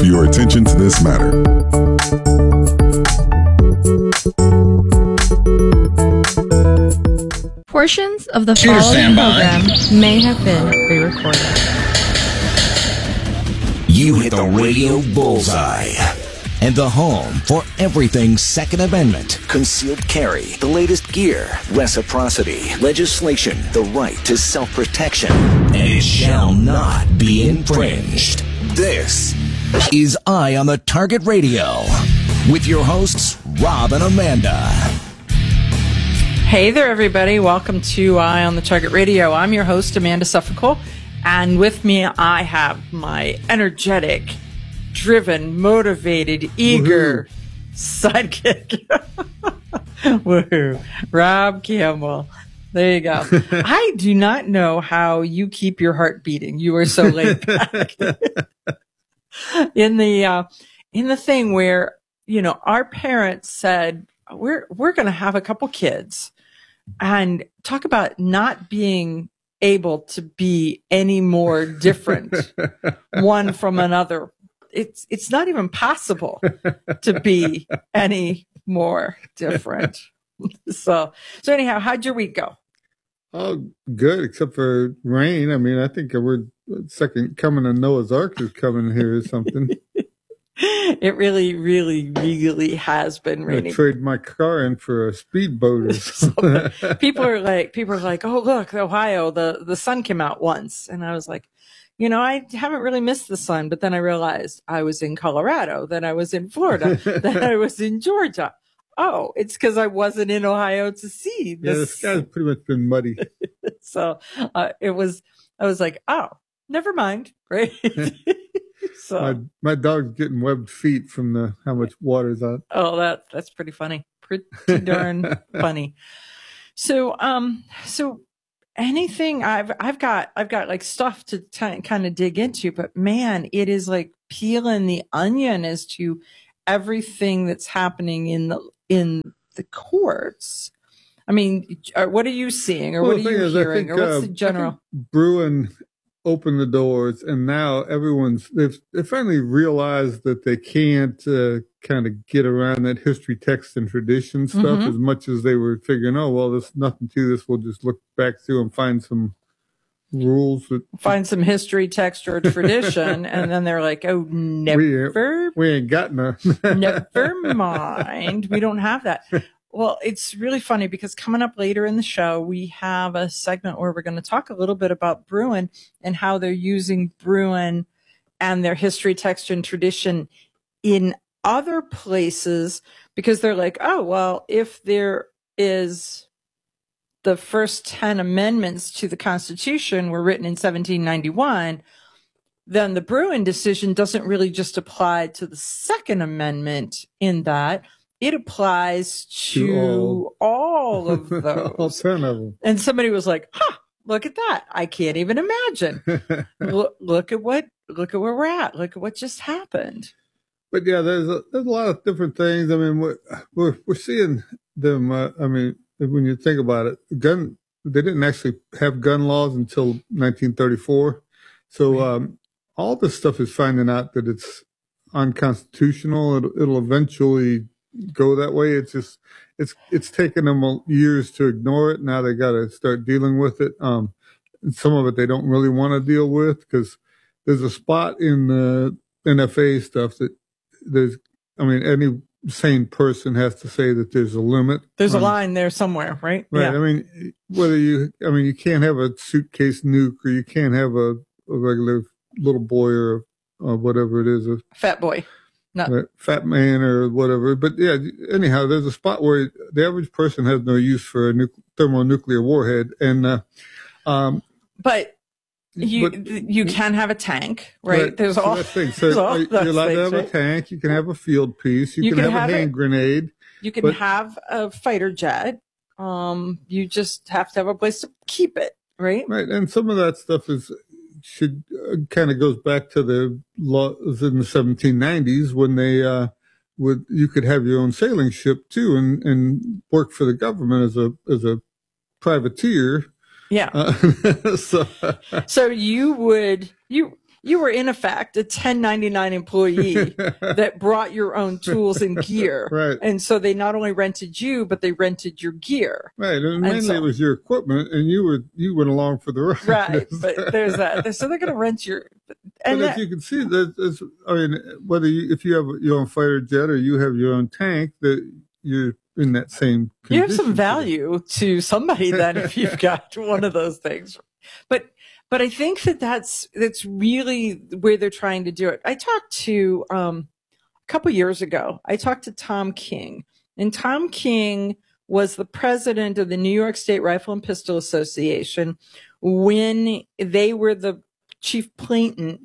your attention to this matter. Portions of the following program may have been pre-recorded. You hit the radio bullseye. And the home for everything Second Amendment, concealed carry, the latest gear, reciprocity, legislation, the right to self-protection, and it shall not be infringed. This is Eye on the Target Radio with your hosts, Rob and Amanda. Hey there, everybody. Welcome to Eye on the Target Radio. I'm your host, Amanda Suffolk, and with me I have my energetic, driven, motivated, eager sidekick. Woohoo. Rob Campbell. There you go. I do not know how you keep your heart beating. You are so laid back. In the thing where, you know, our parents said, we're going to have a couple kids, and talk about not being able to be any more different one from another. It's not even possible to be any more different. So anyhow, how'd your week go? Oh, good, except for rain. I mean, I think we're second coming of Noah's Ark is coming here or something. It really, really, really has been raining. I trade my car in for a speedboat. So people are like, oh, look, Ohio, the sun came out once. And I was like, you know, I haven't really missed the sun, but then I realized I was in Colorado, then I was in Florida, then I was in Georgia. Oh, it's because I wasn't in Ohio to see this. Yeah, the sky's pretty much been muddy. So I was like, oh, never mind, right? So my dog's getting webbed feet from how much water's out. Oh, that's pretty funny. Pretty darn funny. So anything I've got like stuff to kind of dig into, but man, it is like peeling the onion as to everything that's happening in the courts. I mean, what are you seeing, or what are you hearing, or what's the general? Bruen opened the doors, and now they finally realized that they can't kind of get around that history, text, and tradition stuff as much as they were figuring, oh, well, there's nothing to this. We'll just look back through and find some rules. Find some history, text, or tradition. And then they're like, oh, never. We ain't got none. Never mind. We don't have that. Well, it's really funny because coming up later in the show, we have a segment where we're going to talk a little bit about Bruen and how they're using Bruen and their history, text, and tradition in other places, because they're like, oh, well, if there is the first 10 amendments to the Constitution were written in 1791, then the Bruen decision doesn't really just apply to the Second Amendment in that. It applies to all of those. All 10 of them. And somebody was like, look at that. I can't even imagine. Look at where we're at. Look at what just happened. But yeah, there's a lot of different things. I mean, we're seeing them. I mean, when you think about it, they didn't actually have gun laws until 1934. So all this stuff is finding out that it's unconstitutional. It'll eventually go that way. It's just it's taken them years to ignore it. Now they got to start dealing with it. And some of it they don't really want to deal with, because there's a spot in the NFA stuff that any sane person has to say that there's a limit. There's a line there somewhere, right? Right. Yeah. I mean, you can't have a suitcase nuke, or you can't have a regular little boy or whatever it is, a fat boy. No. Fat man or whatever. But yeah, anyhow, there's a spot where the average person has no use for a thermonuclear warhead. And, but you can have a tank, right? There's all that thing. So you're allowed to have a tank. You can have a field piece. You can have a hand grenade. You can have a fighter jet. You just have to have a place to keep it, right? Right. And some of that stuff should kind of goes back to the laws in the 1790s when they you could have your own sailing ship too and work for the government as a privateer. Yeah. So you you were in effect a 1099 employee that brought your own tools and gear. Right. And so they not only rented you, but they rented your gear. Right. And mainly it was your equipment, and you went along for the ride. Right. But there's that. So they're going to rent your. And but as you can see, whether if you have your own fighter jet or you have your own tank, that you're in that same condition. You have some value to somebody then if you've got one of those things. But I think that's really where they're trying to do it. I talked to a couple years ago. I talked to Tom King, and Tom King was the president of the New York State Rifle and Pistol Association when they were the chief plaintiff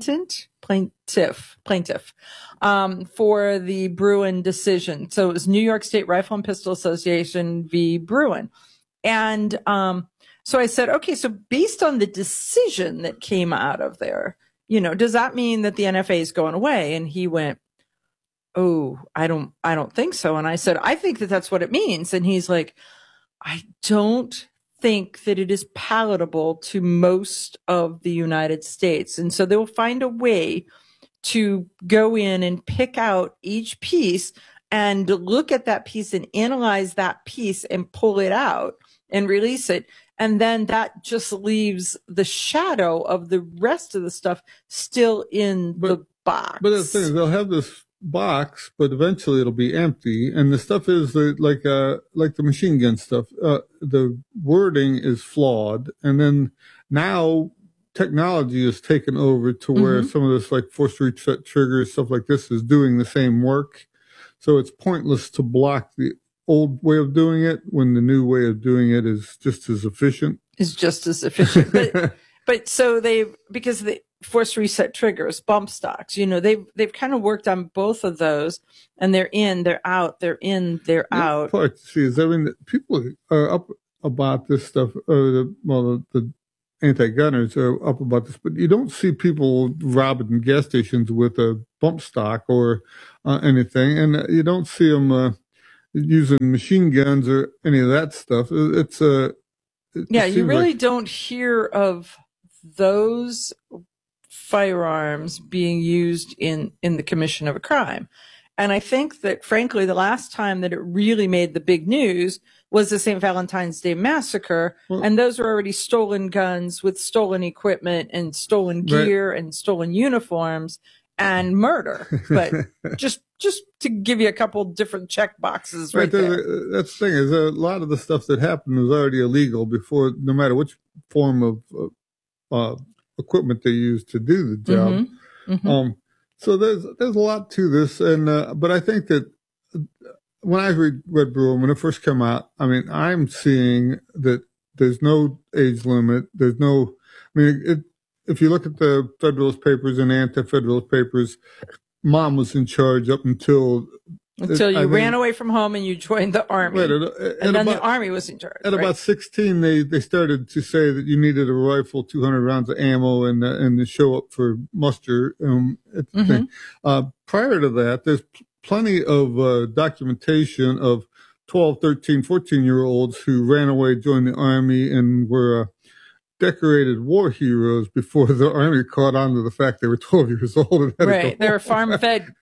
for the Bruen decision. So it was New York State Rifle and Pistol Association v. Bruen. And so I said, okay, so based on the decision that came out of there, does that mean that the NFA is going away? And he went, oh, I don't think so. And I said, I think that that's what it means. And he's like, I don't think that it is palatable to most of the United States. And so they'll find a way to go in and pick out each piece and look at that piece and analyze that piece and pull it out and release it. And then that just leaves the shadow of the rest of the stuff still in the box. But the thing is, they'll have this box, but eventually it'll be empty. And the stuff is like the machine gun stuff. The wording is flawed. And then now technology is taken over to where some of this like force reset triggers, stuff like this is doing the same work. So it's pointless to block the old way of doing it when the new way of doing it is just as efficient. But so because the force reset triggers, bump stocks, they've kind of worked on both of those, and they're in, they're out, they're in, they're out. The part to see is, people are up about this stuff, the anti-gunners are up about this, but you don't see people robbing gas stations with a bump stock or anything, and you don't see them using machine guns or any of that stuff. You really don't hear of those firearms being used in the commission of a crime. And I think that, frankly, the last time that it really made the big news was the St. Valentine's Day massacre. And those were already stolen guns with stolen equipment and stolen gear and stolen uniforms and murder. But just to give you a couple different check boxes right there. That's the thing, is a lot of the stuff that happened was already illegal before, no matter which form of equipment they used to do the job. So there's a lot to this, and but I think that when I read Bruen, when it first came out, I'm seeing that there's no age limit. There's no, if you look at the Federalist Papers and anti-Federalist Papers, Mom was in charge up until you ran away from home and you joined the Army. Right, and then the Army was in charge. At about 16, they started to say that you needed a rifle, 200 rounds of ammo, and to show up for muster. Prior to that, there's plenty of documentation of 12, 13, 14-year-olds who ran away, joined the Army, and were decorated war heroes before the Army caught on to the fact they were 12 years old. Right. They were farm-fed,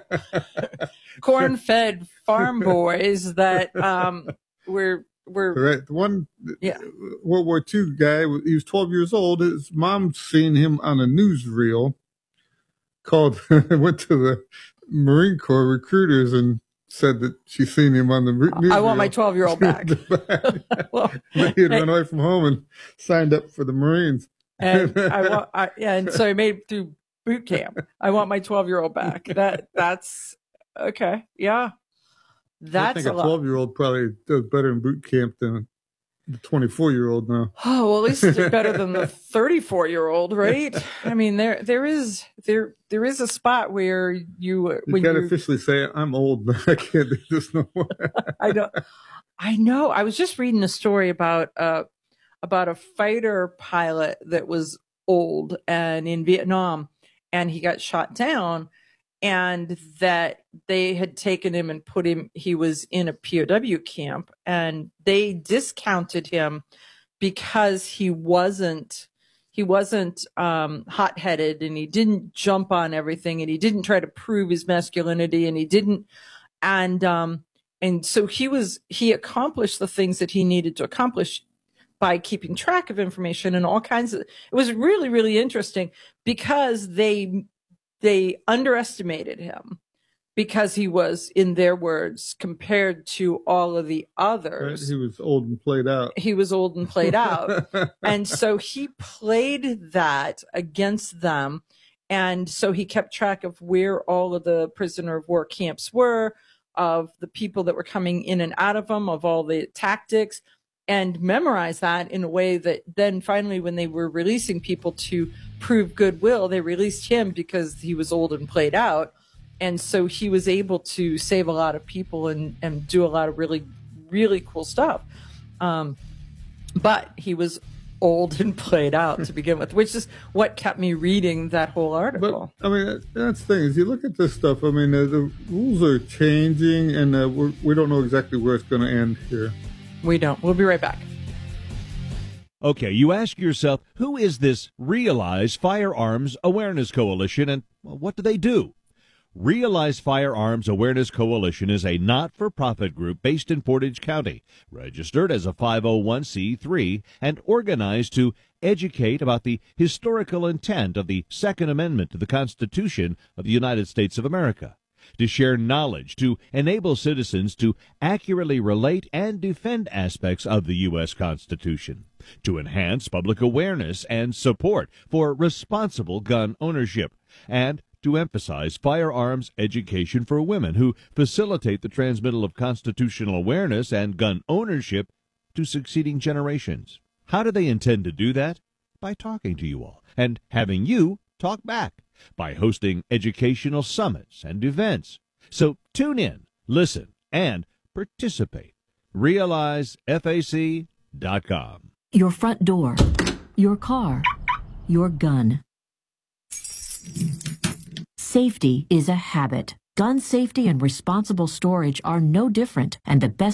corn-fed farm boys that were right. The one World War II guy, he was 12 years old. His mom seen him on a newsreel went to the Marine Corps recruiters and said that she seen him on the newsreel. I want my 12-year-old back. But he had run away from home and signed up for the Marines. And and so he made it through boot camp. I want my 12-year-old back. That's okay. Yeah. That's I think a 12-year-old probably does better in boot camp than the 24-year-old now. Oh, well, at least it's better than the 34-year-old, right? There is a spot where you gotta officially say, I'm old, I can't do this no more. I know. I was just reading a story about a fighter pilot that was old and in Vietnam, and he got shot down, and that they had taken him and he was in a POW camp, and they discounted him because he wasn't he wasn't hot-headed, and he didn't jump on everything, and he didn't try to prove his masculinity, and he didn't, and so he accomplished the things that he needed to accomplish by keeping track of information and all kinds of. It was really, really interesting because they underestimated him because he was, in their words, compared to all of the others. Right? He was old and played out. He was old and played out. And so he played that against them. And so he kept track of where all of the prisoner of war camps were, of the people that were coming in and out of them, of all the tactics, and memorized that in a way that then finally, when they were releasing people to prove goodwill, they released him because he was old and played out. And so he was able to save a lot of people and do a lot of really, really cool stuff. But he was old and played out to begin with, which is what kept me reading that whole article. But, I mean, that's the thing. Is you look at this stuff, I mean, the rules are changing, and we don't know exactly where it's going to end here. We don't. We'll be right back. Okay, you ask yourself, who is this Realize Firearms Awareness Coalition, and what do? Realize Firearms Awareness Coalition is a not-for-profit group based in Portage County, registered as a 501c3, and organized to educate about the historical intent of the Second Amendment to the Constitution of the United States of America, to share knowledge, to enable citizens to accurately relate and defend aspects of the U.S. Constitution, to enhance public awareness and support for responsible gun ownership, and to emphasize firearms education for women who facilitate the transmittal of constitutional awareness and gun ownership to succeeding generations. How do they intend to do that? By talking to you all and having you talk back, by hosting educational summits and events. So tune in, listen, and participate. RealizeFAC.com. Your front door, your car, your gun. Safety is a habit. Gun safety and responsible storage are no different, and the best